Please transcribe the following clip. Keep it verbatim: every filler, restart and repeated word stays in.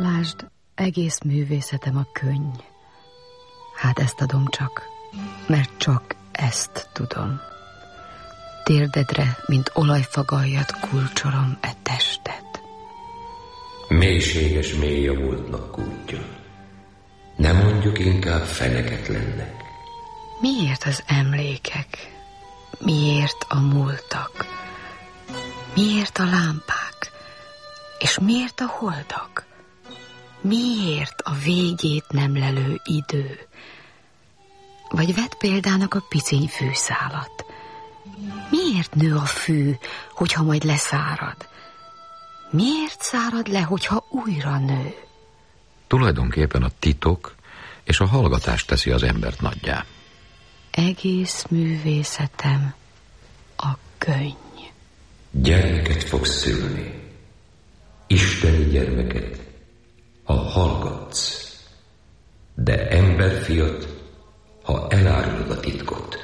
Lásd, egész művészetem a könny. Hát ezt adom csak, mert csak ezt tudom. Térdedre, mint olajfagajat kulcsolom e testet. Mélységes mély a múltnak kútja. Ne mondjuk inkább feneketlennek. Miért az emlékek? Miért a múltak? Miért a lámpák? És miért a holdak? Miért a végét nem lelő idő? Vagy vedd példának a piciny fűszálat. Miért nő a fű, hogyha majd leszárad? Miért szárad le, hogyha újra nő? Tulajdonképpen a titok és a hallgatás teszi az embert nagyjá. Egész művészetem a könny. Gyermeket fogsz szülni. Isteni gyermeket, ha hallgatsz. De emberfiat, ha elárulsz.